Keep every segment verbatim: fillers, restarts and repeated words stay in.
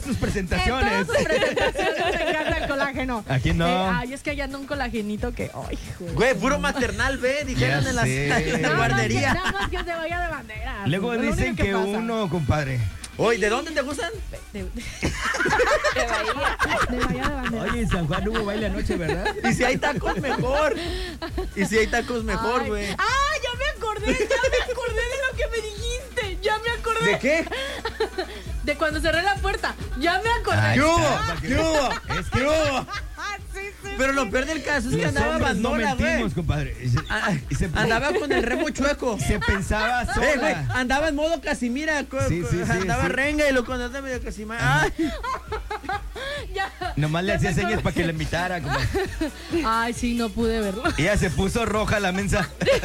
sus presentaciones. En todas sus presentaciones me encanta el colágeno. Aquí no. Eh, ay, es que allá anda un colagenito que... Ay, güey. Güey, puro maternal, ve, dijeron Ya en, las, sé. en la Nada más que- guardería. Nada más que se vaya de bandera. Luego Es lo dicen único que, pasa. uno, compadre. Oye, ¿de dónde te gustan? De, de- De Bahía. de Bahía de Bandera. Oye, en San Juan hubo baile anoche, ¿verdad? Y si hay tacos, mejor. Y si hay tacos, mejor, Ay. güey. ¡Ah, ya me acordé! ¡Ya me acordé de lo que me dijiste! ¡Ya me acordé! ¿De qué? De cuando cerré la puerta. ¡Ya me acordé! Ay, ¿Qué hubo? está, ¿Qué hubo? Es ¿Qué hubo? Ah, sí, sí, Pero sí. lo peor del caso es que Los andaba hombres no abandona, güey. mentimos, compadre. Y se, Ah, y se- Andaba con el remo chueco. se pensaba Eh, güey, sola. andaba en modo Casimira. co- Sí, co- sí, sí, andaba sí. renga y lo contaste medio Casimira. Ay, Ya. Nomás le Ya hacía me señas acordé. para que la invitara, compadre. Ay, sí, no pude verlo. Ella se puso roja la mensa.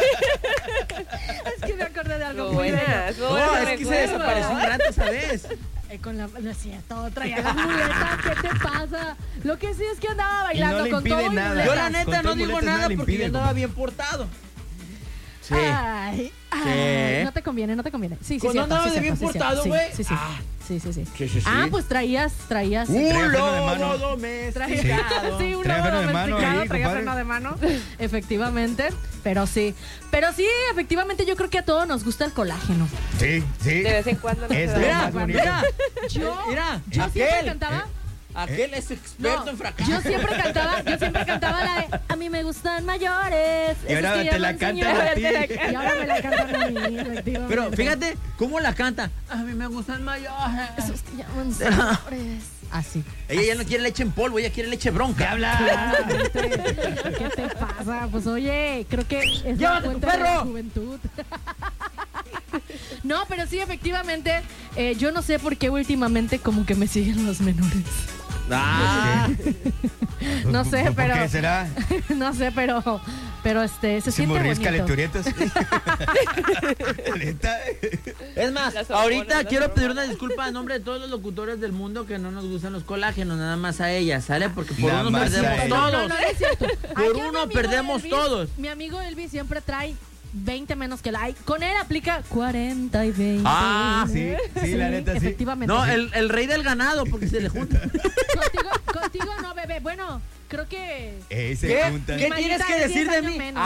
Es que me acordé de algo Muy muy bello. buenas, muy no, buenos es que se recuerdos. desapareció un rato esa vez. Eh, con la, no es cierto, traía las muletas, ¿qué te pasa? Lo que sí es que andaba bailando le con impide todo y nada. muletas. Yo la Con neta todo no y digo muletas nada no le porque yo impide, andaba compadre. bien portado. Sí. Ay, ay, no te conviene, no te conviene. Sí, sí, ¿Cuándo cierto, andabas sí, de bien cierto, sí, portado, cierto. güey? Sí, sí, sí. Ah. Sí, sí, sí. Sí, sí, sí. Ah, pues traías, traías. Un Traía freno de mano. lobo domesticado. Sí, un Traía lobo freno de mano domesticado, ahí, traía compadre. freno de mano. Efectivamente, pero sí. Pero sí, efectivamente, yo creo que a todos nos gusta el colágeno. Sí, sí. De vez en cuando no Es se lo da. más Mira, bonito. mira. Yo, Mira, yo siempre aquel, cantaba. aquel es experto No, en fracaso. yo siempre cantaba, yo siempre cantaba la de A mí me gustan mayores. Y ahora esos que te la llaman cantan a señores". ti. Y ahora me la cantan a mí, efectivamente. Pero fíjate cómo la canta. A mí me gustan mayores. Esos que llaman señores. Así. Ella ya no quiere leche en polvo, ella quiere leche bronca. habla? Claramente. ¿Qué te pasa? Pues oye, creo que es la ¡Llévate tu fuente de la perro! juventud. No, pero sí, efectivamente, eh, yo no sé por qué últimamente como que me siguen los menores. Ah, No sé, ¿Por pero- qué será? No sé, pero, pero este, se ¿Se siente morrías bonito. calenturientos? Neta. es más, Las hormonas, ahorita las quiero pedir una hormonas. disculpa en nombre de todos los locutores del mundo que no nos gustan los colágenos, nada más a ellas, ¿sale? Porque por Nada uno más a perdemos ellas. No, no, todos. no, no es cierto. Por Aquí a mi uno amigo perdemos Elvis, todos. Mi amigo Elvis siempre trae veinte menos que la. Con él aplica cuarenta y veinte. Ah, sí, sí, la neta, sí. Efectivamente. No, el, el rey del ganado, porque se le junta. Contigo, contigo no, bebé. Bueno, creo que... Eh, se ¿Qué? juntan. ¿Qué Mi tienes manita que de decir diez de años mí? menos.